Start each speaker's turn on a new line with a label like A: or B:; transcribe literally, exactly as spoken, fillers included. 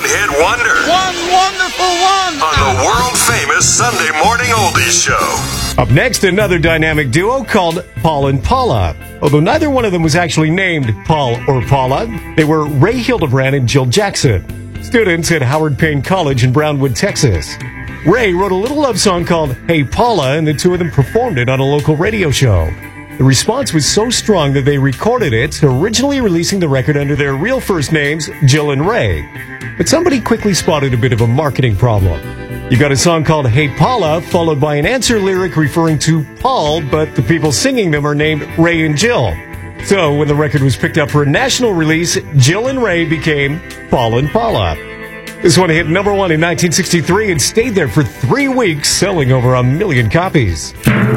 A: one-hit wonder.
B: One wonderful one.
A: On the world-famous Sunday Morning Oldies Show.
C: Up next, another dynamic duo called Paul and Paula. Although neither one of them was actually named Paul or Paula, they were Ray Hildebrand and Jill Jackson, students at Howard Payne College in Brownwood, Texas. Ray wrote a little love song called Hey Paula, and the two of them performed it on a local radio show. The response was so strong that they recorded it, originally releasing the record under their real first names, Jill and Ray. But somebody quickly spotted a bit of a marketing problem. You got a song called Hey Paula, followed by an answer lyric referring to Paul, but the people singing them are named Ray and Jill. So when the record was picked up for a national release, Jill and Ray became Paul and Paula. This one hit number one in nineteen sixty-three and stayed there for three weeks, selling over a million copies.